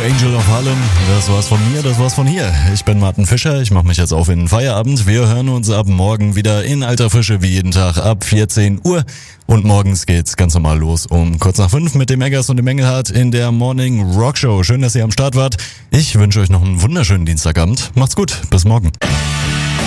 Angel of Harlem. Das war's von mir, das war's von hier. Ich bin Martin Fischer, ich mache mich jetzt auf in den Feierabend. Wir hören uns ab morgen wieder in alter Frische wie jeden Tag ab 14 Uhr. Und morgens geht's ganz normal los um kurz nach 5 mit dem Eggers und dem Engelhardt in der Morning Rock Show. Schön, dass ihr am Start wart. Ich wünsche euch noch einen wunderschönen Dienstagabend. Macht's gut, bis morgen.